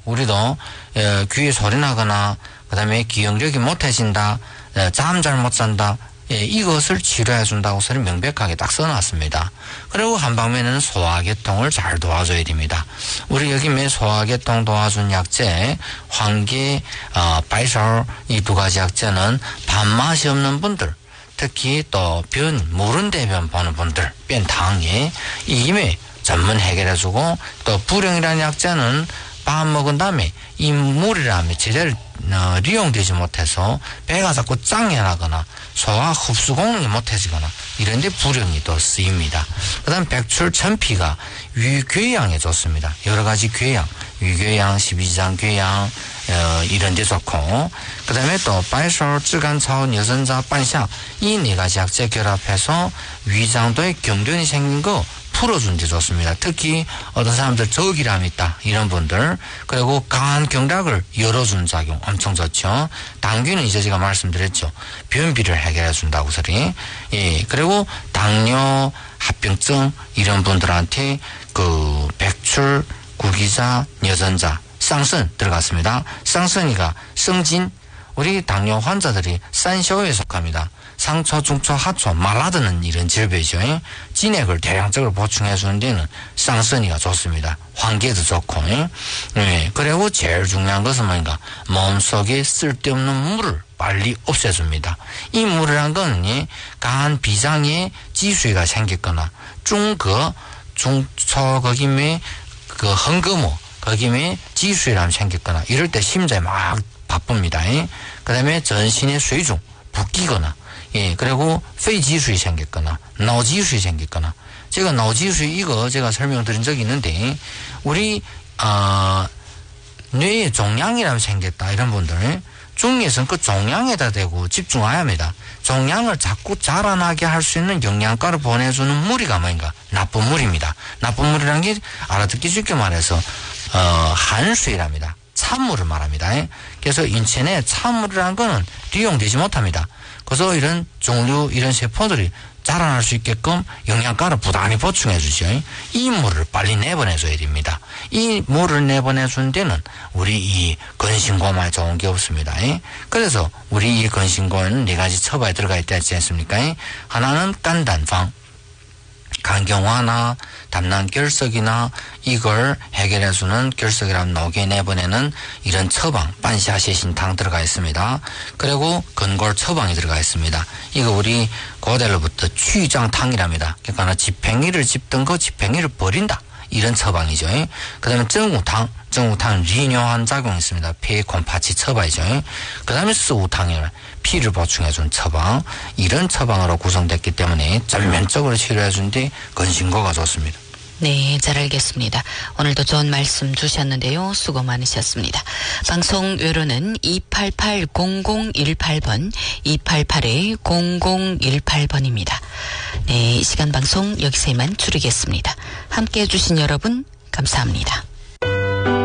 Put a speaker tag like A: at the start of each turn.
A: 우리도 귀에 소리 나거나 그다음에 기억력이 못해진다, 잠 잘 못 잔다, 이것을 치료해 준다고 소리 명백하게 딱 써놨습니다. 그리고 한 방면에는 소화계통을 잘 도와줘야 됩니다. 우리 여기 소화계통 도와준 약재, 황계, 바이솔 이 두 가지 약재는 밥맛이 없는 분들, 특히 또 무른 대변 보는 분들, 변당에 이김에 전문 해결해주고, 또 불용이라는 약재는 밥 먹은 다음에 이 물이라면 제대로利用되지 못해서 배가 자꾸 짱해나거나 소화 흡수功能이 못해지거나 이런 데 불용이 또 쓰입니다. 그 다음 백출 천피가 위궤양에 좋습니다. 여러 가지 궤양, 위궤양, 십이지장 궤양 이런 데 좋고, 그 다음에 또 바이솔, 쯔간차오, 여전자, 반향 이 네 가지 약재 결합해서 위장도에 경련이 생긴 거 풀어준 데 좋습니다. 특히 어떤 사람들 저기람이 있다 이런 분들, 그리고 간 경락을 열어준 작용 엄청 좋죠. 당귀는 이제 제가 말씀드렸죠. 변비를 해결해 준다고 소리. 그리고 당뇨, 합병증 이런 분들한테 그 백출, 구기자, 여전자, 쌍선 들어갔습니다. 쌍선이가 성진, 우리 당뇨 환자들이 산쇼에 속합니다. 상초, 중초, 하초, 말라드는 이런 질병이죠. 진액을 대량적으로 보충해 주는 데는 쌍선이가 좋습니다. 황계도 좋고. 그리고 제일 중요한 것은 뭔가 몸속에 쓸데없는 물을 빨리 없애줍니다. 이 물이란 건 간 비장에 지수가 생겼거나 중초 거기에 그 헝거모 거기에 지수ram 생겼거나 이럴 때 심장이 막 바쁩니다. 그 다음에 전신의水肿, 붓기거나, 그리고肺积水 생겼거나,脑积水 생겼거나, 제가脑积水 이거 제가 설명드린 적이 있는데, 우리, 뇌에 종양이라면 생겼다, 이런 분들, 중에서는 그 종양에다 대고 집중해야 합니다. 종양을 자꾸 자라나게 할 수 있는 영양가를 보내주는 물이가 뭔가? 나쁜 물입니다. 나쁜 물이라는 게 알아듣기 쉽게 말해서, 한수이랍니다. 찬물을 말합니다. 그래서 인체 내 찬물이라는 거는利用되지 못합니다. 그래서 이런 종류, 이런 세포들이 자라날 수 있게끔 영양가를 부단히 보충해 주죠. 이 물을 빨리 내보내줘야 됩니다. 이 물을 내보내준 데는 우리 이 건신고만 좋은 게 없습니다. 그래서 우리 이 건신고는 네 가지 처방에 들어가 있지 않습니까? 하나는 깐단방, 간경화나 담낭결석이나 이걸 해결해주는 결석이라는 녹에 내보내는 이런 처방, 반샤시신탕 들어가 있습니다. 그리고 근골 처방이 들어가 있습니다. 이거 우리 고대로부터 취장탕이랍니다. 그러니까 지팽이를 짚던 거 지팽이를 버린다. 이런 처방이죠. 그 다음에 정우탕은 리뇨한 작용이 있습니다. 폐 곰파치 처방이죠. 그 다음에 스우탕이라 피를 보충해준 처방, 이런 처방으로 구성됐기 때문에 전면적으로 치료해준 뒤 건신고가 좋습니다.
B: 네, 잘 알겠습니다. 오늘도 좋은 말씀 주셨는데요. 수고 많으셨습니다. 방송 외로는 288-0018번, 288-0018번입니다. 네, 이 시간 방송 여기서 이만 줄이겠습니다. 함께해 주신 여러분 감사합니다.